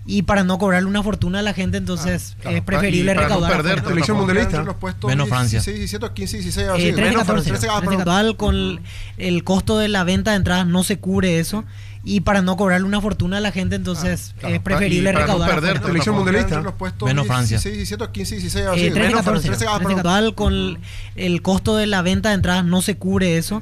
y para no cobrarle una fortuna a la gente, entonces es preferible para no recaudar perder afuera. Selección mundialista. Los puestos Menos Francia. 16, 17, 15, 16, así. 13, Menos 14. Francia. 13, total, con el costo de la venta de entradas no se cubre eso. Y para no cobrarle una fortuna a la gente, entonces es preferible para no recaudar perder afuera. Selección mundialista. Los puestos Menos Francia. 16, 17, 15, 16, así. 13, Menos 14. Francia. 13, total, con el costo de la venta de entradas no se cubre eso.